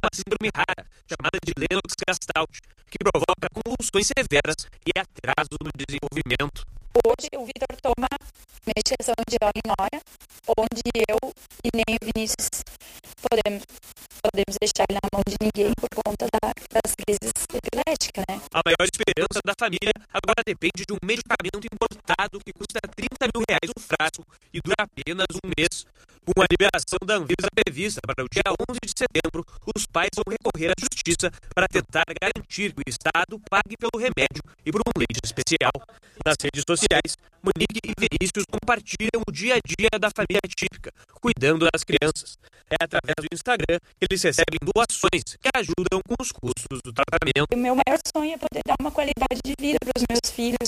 uma síndrome rara, chamada de Lennox-Gastaut, que provoca convulsões severas e atraso no desenvolvimento. Hoje o Vitor toma medicação de hora em hora, onde eu e nem o Vinícius podemos deixar ele na mão de ninguém por conta das crises epiléticas, né? A maior esperança da família agora depende de um medicamento importado que custa R$30 mil o frasco e dura apenas um mês. Com a liberação da Anvisa prevista para o dia 11 de setembro, os pais vão recorrer à justiça para tentar garantir que o Estado pague pelo remédio e por um leite especial. Nas redes sociais, Monique e Vinícius compartilham o dia a dia da família típica, cuidando das crianças. É através do Instagram que eles recebem doações que ajudam com os custos do tratamento. O meu maior sonho é poder dar uma qualidade de vida para os meus filhos.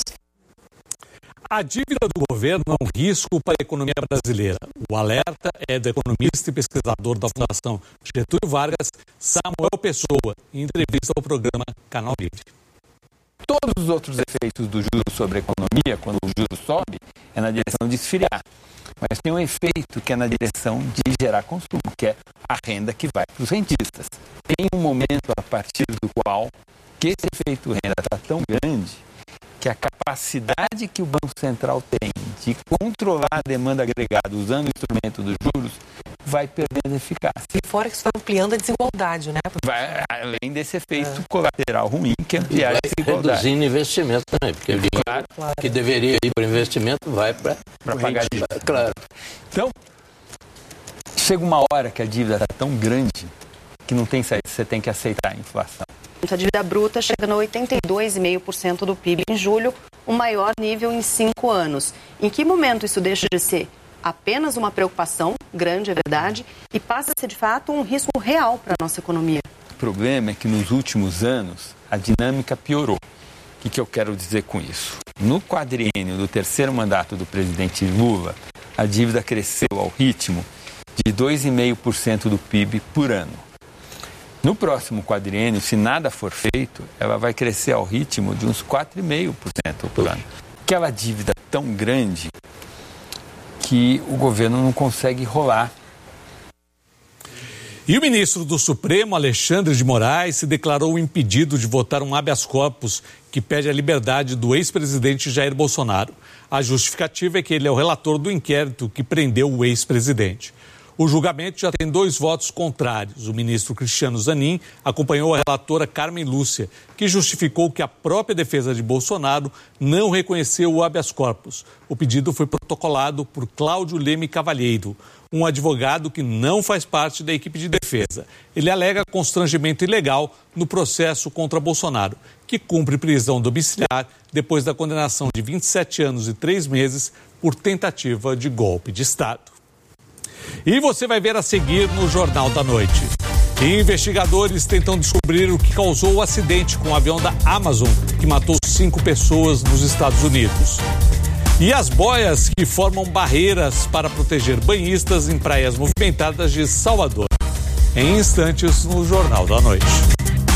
A dívida do governo é um risco para a economia brasileira. O alerta é do economista e pesquisador da Fundação Getúlio Vargas, Samuel Pessoa, em entrevista ao programa Canal Livre. Todos os outros efeitos do juros sobre a economia, quando o juros sobe, é na direção de esfriar. Mas tem um efeito que é na direção de gerar consumo, que é a renda que vai para os rentistas. Tem um momento a partir do qual que esse efeito renda está tão grande que a capacidade que o Banco Central tem de controlar a demanda agregada usando o instrumento dos juros vai perdendo eficácia. E fora que isso vai ampliando a desigualdade, né? Vai, além desse efeito colateral ruim que ampliar a desigualdade. Reduzindo investimento também, porque o dinheiro que deveria ir para investimento vai para pagar dívida. Claro. Então, chega uma hora que a dívida está tão grande que não tem saída, você tem que aceitar a inflação. A dívida bruta chegando a 82,5% do PIB em julho, o maior nível em 5 anos. Em que momento isso deixa de ser apenas uma preocupação, grande é verdade, e passa a ser de fato um risco real para a nossa economia? O problema é que nos últimos anos a dinâmica piorou. O que eu quero dizer com isso? No quadriênio do terceiro mandato do presidente Lula, a dívida cresceu ao ritmo de 2,5% do PIB por ano. No próximo quadriênio, se nada for feito, ela vai crescer ao ritmo de uns 4,5% por ano. Aquela dívida tão grande que o governo não consegue rolar. E o ministro do Supremo, Alexandre de Moraes, se declarou impedido de votar um habeas corpus que pede a liberdade do ex-presidente Jair Bolsonaro. A justificativa é que ele é o relator do inquérito que prendeu o ex-presidente. O julgamento já tem 2 votos contrários. O ministro Cristiano Zanin acompanhou a relatora Carmen Lúcia, que justificou que a própria defesa de Bolsonaro não reconheceu o habeas corpus. O pedido foi protocolado por Cláudio Leme Cavalheiro, um advogado que não faz parte da equipe de defesa. Ele alega constrangimento ilegal no processo contra Bolsonaro, que cumpre prisão domiciliar depois da condenação de 27 anos e 3 meses por tentativa de golpe de Estado. E você vai ver a seguir no Jornal da Noite. Investigadores tentam descobrir o que causou o acidente com o avião da Amazon, que matou 5 pessoas nos Estados Unidos. E as boias que formam barreiras para proteger banhistas em praias movimentadas de Salvador. Em instantes no Jornal da Noite.